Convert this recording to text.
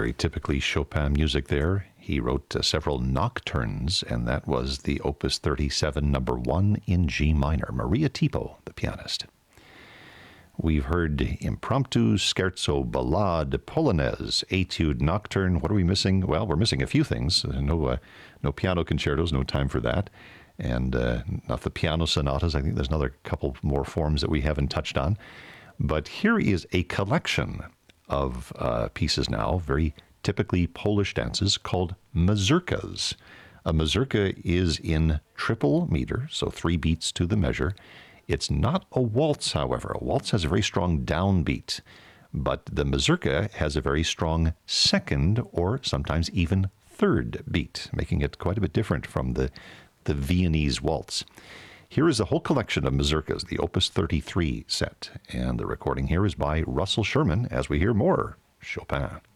very typically Chopin music there. He wrote several nocturnes, and that was the Opus 37, number 1 in G minor. Maria Tipo, the pianist. We've heard Impromptu, Scherzo, Ballade, Polonaise, Etude, Nocturne. What are we missing? Well, we're missing a few things. No piano concertos, no time for that. And not the piano sonatas. I think there's another couple more forms that we haven't touched on. But here is a collection of pieces now, very typically Polish dances, called mazurkas. A mazurka is in triple meter, so 3 beats to the measure. It's not a waltz, however. A waltz has a very strong downbeat, but the mazurka has a very strong second or sometimes even third beat, making it quite a bit different from the Viennese waltz. Here is a whole collection of mazurkas, the Opus 33 set, and the recording here is by Russell Sherman as we hear more Chopin.